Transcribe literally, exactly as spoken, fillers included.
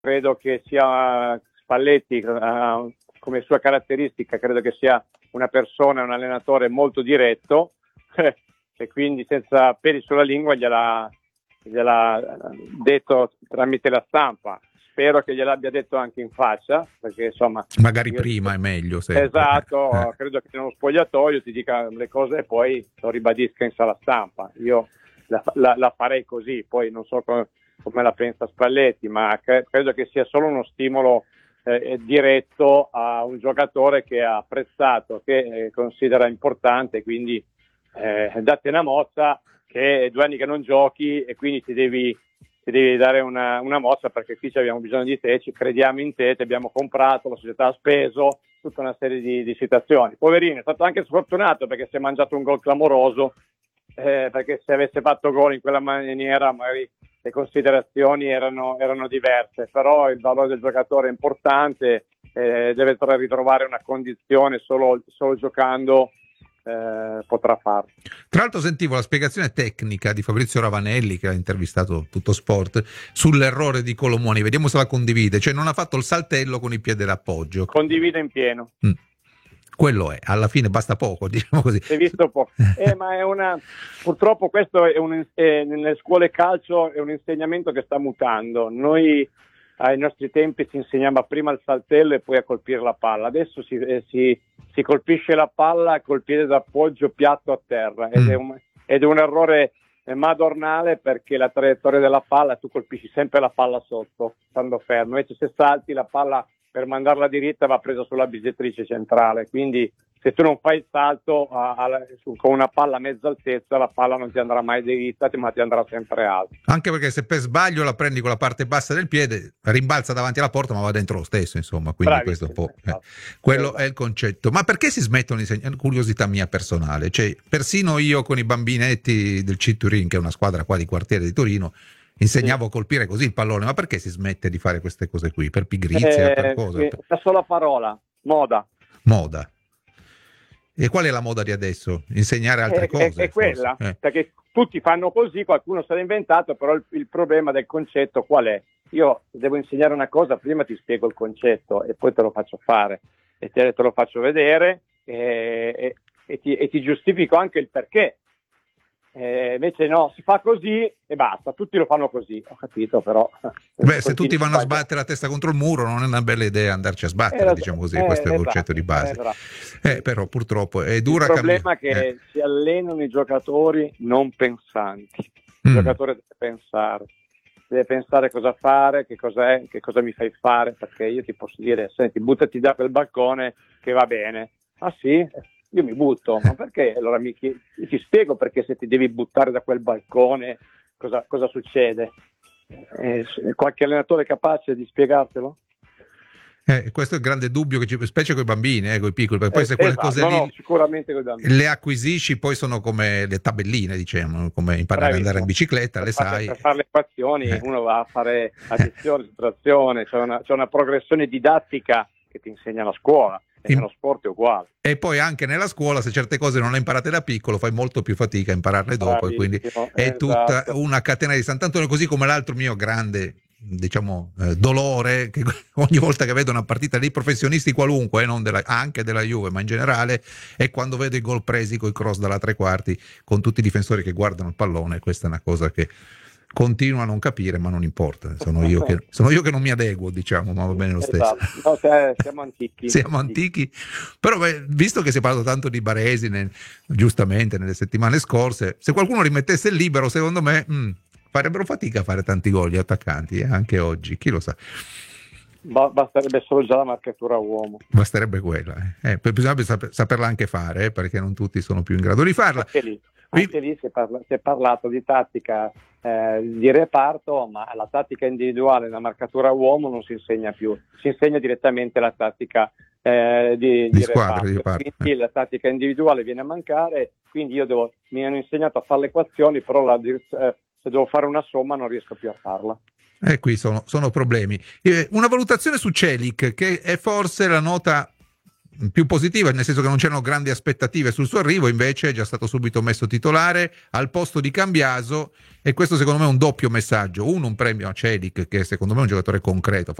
credo che sia Spalletti, uh, come sua caratteristica, credo che sia una persona, un allenatore molto diretto e quindi senza peli sulla lingua gliel'ha, gliel'ha detto tramite la stampa. Spero che gliel'abbia detto anche in faccia, perché insomma... Magari io, prima è meglio. Sempre. Esatto, eh. credo che nello spogliatoio ti dica le cose e poi lo ribadisca in sala stampa. Io la, la, la farei così, poi non so come, come la pensa Spalletti, ma cre- credo che sia solo uno stimolo eh, diretto a un giocatore che ha apprezzato, che eh, considera importante, quindi eh, date una mossa, che è due anni che non giochi e quindi ti devi... ti devi dare una, una mossa, perché qui abbiamo bisogno di te, ci crediamo in te, ti abbiamo comprato, la società ha speso, tutta una serie di, di situazioni. Poverino, è stato anche sfortunato perché si è mangiato un gol clamoroso, eh, perché se avesse fatto gol in quella maniera magari le considerazioni erano, erano diverse, però il valore del giocatore è importante, eh, deve ritrovare una condizione, solo, solo giocando Eh, potrà farlo. Tra l'altro sentivo la spiegazione tecnica di Fabrizio Ravanelli, che ha intervistato Tutto Sport, sull'errore di Colomoni. Vediamo se la condivide. Cioè non ha fatto il saltello con i piedi d'appoggio. Condivido in pieno. Mm. Quello è, alla fine basta poco, diciamo così. Si è visto poco. Eh, ma è una, purtroppo questo è un, è, nelle scuole calcio è un insegnamento che sta mutando. Noi ai nostri tempi si insegnava prima il saltello e poi a colpire la palla. Adesso si, eh, si, si colpisce la palla col piede d'appoggio piatto a terra ed, mm. è, un, ed è un errore madornale, perché la traiettoria della palla, tu colpisci sempre la palla sotto stando fermo, invece se salti la palla per mandarla diritta va presa sulla bisettrice centrale, quindi se tu non fai il salto a, a, su, con una palla a mezza altezza, la palla non ti andrà mai diritta, ma ti andrà sempre alta. Anche perché se per sbaglio la prendi con la parte bassa del piede, rimbalza davanti alla porta, ma va dentro lo stesso, insomma. Quindi Bravissimo, questo può, esatto. eh, quello esatto. è il concetto. Ma perché si smettono di insegnare? Curiosità mia personale. Cioè, persino io con i bambinetti del C Turin, che è una squadra qua di quartiere di Torino, insegnavo sì. a colpire così il pallone. Ma perché si smette di fare queste cose qui? Per pigrizia? Eh, per cosa? Eh, la sola parola, moda. Moda. E qual è la moda di adesso? Insegnare altre è, cose? È, è quella, eh. perché tutti fanno così, qualcuno se l'ha inventato, però il, il problema del concetto qual è? Io devo insegnare una cosa, prima ti spiego il concetto e poi te lo faccio fare, e te, te lo faccio vedere e, e, e, ti, e ti giustifico anche il perché. Eh, invece no, si fa così e basta, tutti lo fanno così, ho capito, però beh, se tutti vanno a sbattere la testa contro il muro non è una bella idea andarci a sbattere, eh, diciamo così, eh, questo è il esatto, concetto di base. Eh, eh, però purtroppo è dura. Il problema cambi- è che eh. si allenano i giocatori non pensanti, il mm. giocatore deve pensare, deve pensare cosa fare, che cosa è, che cosa mi fai fare, perché io ti posso dire, senti, buttati da quel balcone che va bene. Ah sì? Io mi butto, ma perché? Allora mi chied... ti spiego perché se ti devi buttare da quel balcone cosa, cosa succede. Eh, qualche allenatore è capace di spiegartelo? Eh, questo è il grande dubbio che ci, specie con i bambini, eh, con i piccoli, perché poi eh, se quelle esatto, cose no, lì no, sicuramente con i bambini. le acquisisci, poi sono come le tabelline, diciamo, come imparare ad andare in bicicletta, per le fare, sai. Per fare le equazioni eh. uno va a fare addizione, sottrazione, c'è una, c'è una progressione didattica che ti insegna la scuola. E nello sport è uguale. E poi anche nella scuola, se certe cose non le imparate da piccolo, fai molto più fatica a impararle dopo. E quindi è esatto. tutta una catena di Sant'Antonio, così come l'altro mio grande, diciamo, eh, dolore, che ogni volta che vedo una partita dei professionisti qualunque, eh, non della, anche della Juve, ma in generale, è quando vedo i gol presi coi cross dalla tre quarti, con tutti i difensori che guardano il pallone. Questa è una cosa che continuo a non capire, ma non importa, sono io che, sono io che non mi adeguo, diciamo, ma va bene lo stesso. Esatto. No, cioè, siamo antichi. Siamo antichi, però beh, visto che si è parlato tanto di Baresi, nel, giustamente nelle settimane scorse, se qualcuno rimettesse il libero, secondo me mh, farebbero fatica a fare tanti gol gli attaccanti, eh, anche oggi, chi lo sa. Basterebbe solo già la marcatura uomo. Basterebbe quella, eh. Eh, bisogna saper, saperla anche fare, eh, perché non tutti sono più in grado di farla. Anche lì, anche lì si, è parla, si è parlato di tattica eh, di reparto, ma la tattica individuale, la marcatura uomo non si insegna più, si insegna direttamente la tattica eh, di, di, di squadra, reparto. Di reparto. Quindi eh. la tattica individuale viene a mancare, quindi io devo, mi hanno insegnato a fare le equazioni, però la, eh, se devo fare una somma non riesco più a farla. E qui sono, sono problemi. Eh, una valutazione su Celik, che è forse la nota più positiva, nel senso che non c'erano grandi aspettative sul suo arrivo, invece è già stato subito messo titolare al posto di Cambiaso, e questo secondo me è un doppio messaggio: uno, un premio a Celik, che secondo me è un giocatore concreto,